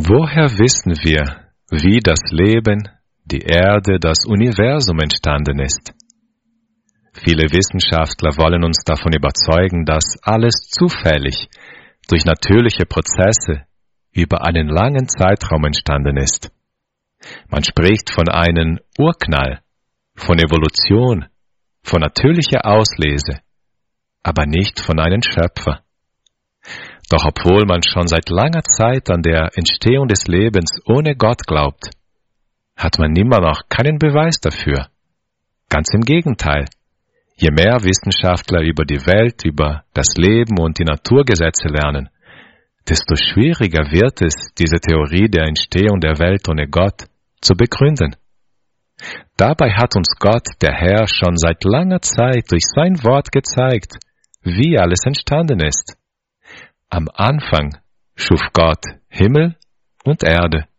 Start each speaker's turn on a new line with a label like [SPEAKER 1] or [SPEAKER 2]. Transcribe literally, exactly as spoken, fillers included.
[SPEAKER 1] Woher wissen wir, wie das Leben, die Erde, das Universum entstanden ist? Viele Wissenschaftler wollen uns davon überzeugen, dass alles zufällig, durch natürliche Prozesse, über einen langen Zeitraum entstanden ist. Man spricht von einem Urknall, von Evolution, von natürlicher Auslese, aber nicht von einem Schöpfer. Doch obwohl man schon seit langer Zeit an der Entstehung des Lebens ohne Gott glaubt, hat man immer noch keinen Beweis dafür. Ganz im Gegenteil. Je mehr Wissenschaftler über die Welt, über das Leben und die Naturgesetze lernen, desto schwieriger wird es, diese Theorie der Entstehung der Welt ohne Gott zu begründen. Dabei hat uns Gott, der Herr, schon seit langer Zeit durch sein Wort gezeigt, wie alles entstanden ist. Am Anfang schuf Gott Himmel und Erde.